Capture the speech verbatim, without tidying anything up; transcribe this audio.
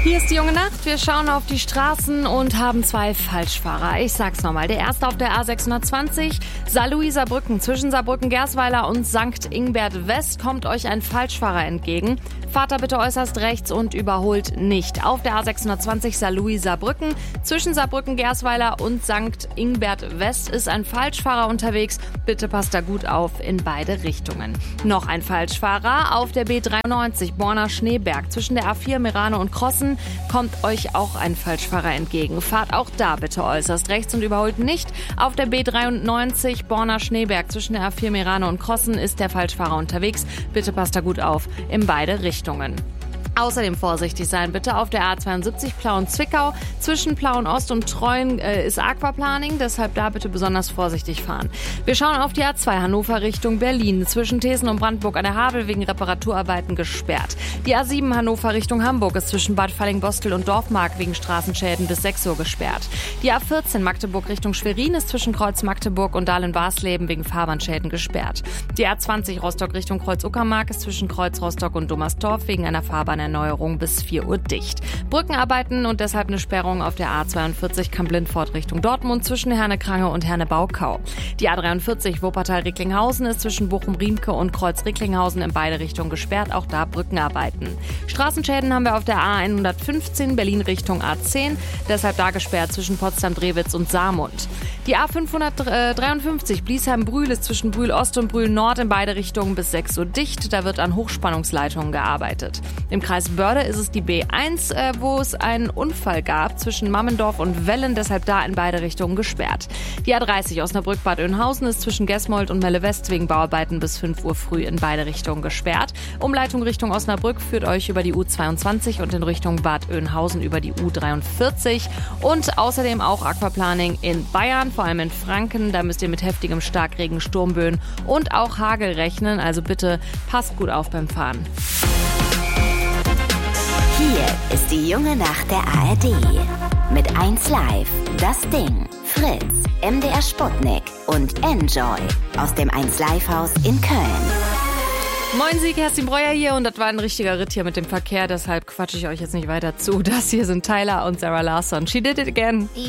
Hier ist die junge Nacht. Wir schauen auf die Straßen und haben zwei Falschfahrer. Ich sag's nochmal. Der erste auf der A sechshundertzwanzig, Saarlouis-Saarbrücken. Zwischen Saarbrücken-Gersweiler und Sankt Ingbert West kommt euch ein Falschfahrer entgegen. Fahrt da bitte äußerst rechts und überholt nicht. Auf der A sechshundertzwanzig Saarlouis-Saarbrücken. Zwischen Saarbrücken-Gersweiler und Sankt Ingbert West ist ein Falschfahrer unterwegs. Bitte passt da gut auf in beide Richtungen. Noch ein Falschfahrer auf der B dreiundneunzig Borna-Schneeberg. Zwischen der A vier Merane und Krossen kommt euch auch ein Falschfahrer entgegen. Fahrt auch da bitte äußerst rechts und überholt nicht. Auf der B dreiundneunzig Borna-Schneeberg zwischen der A vier Merane und Krossen ist der Falschfahrer unterwegs. Bitte passt da gut auf in beide Richtungen. Außerdem vorsichtig sein bitte auf der A zweiundsiebzig Plauen-Zwickau. Zwischen Plauen-Ost und Treuen äh, ist Aquaplaning, deshalb da bitte besonders vorsichtig fahren. Wir schauen auf die A zwei Hannover Richtung Berlin. Zwischen Thesen und Brandenburg an der Havel wegen Reparaturarbeiten gesperrt. Die A sieben Hannover Richtung Hamburg ist zwischen Bad Falling-Bostel und Dorfmark wegen Straßenschäden bis sechs Uhr gesperrt. Die A vierzehn Magdeburg Richtung Schwerin ist zwischen Kreuz Magdeburg und Dahlen-Barsleben wegen Fahrbahnschäden gesperrt. Die A zwanzig Rostock Richtung Kreuz-Uckermark ist zwischen Kreuz Rostock und Dommersdorf wegen einer Fahrbahn Erneuerung bis vier Uhr dicht. Brückenarbeiten und deshalb eine Sperrung auf der A zweiundvierzig Kamp-Lindfort Richtung Dortmund zwischen Herne-Krange und Herne-Baukau. Die A dreiundvierzig Wuppertal-Recklinghausen ist zwischen Bochum-Riemke und Kreuz-Recklinghausen in beide Richtungen gesperrt, auch da Brückenarbeiten. Straßenschäden haben wir auf der A hundertfünfzehn Berlin Richtung A zehn, deshalb da gesperrt zwischen Potsdam-Drewitz und Saarmund. Die A fünfhundertdreiundfünfzig Bliesheim-Brühl ist zwischen Brühl-Ost und Brühl-Nord in beide Richtungen bis sechs Uhr dicht, da wird an Hochspannungsleitungen gearbeitet. Im Kreis Börde ist es die B eins, äh, wo es einen Unfall gab zwischen Mammendorf und Wellen, deshalb da in beide Richtungen gesperrt. Die A dreißig Osnabrück-Bad Oeynhausen ist zwischen Gesmold und Melle-West wegen Bauarbeiten bis fünf Uhr früh in beide Richtungen gesperrt. Umleitung Richtung Osnabrück führt euch über die U zweiundzwanzig und in Richtung Bad Oeynhausen über die U dreiundvierzig. Und außerdem auch Aquaplaning in Bayern, vor allem in Franken. Da müsst ihr mit heftigem Starkregen, Sturmböen und auch Hagel rechnen. Also bitte passt gut auf beim Fahren. Hier ist die junge Nacht der A R D. Mit eins Live, Das Ding, Fritz, M D R Sputnik und Enjoy aus dem eins Live Haus in Köln. Moin Sie, Kerstin Breuer hier und das war ein richtiger Ritt hier mit dem Verkehr, deshalb quatsche ich euch jetzt nicht weiter zu. Das hier sind Tyler und Sarah Larsson. She did it again. Die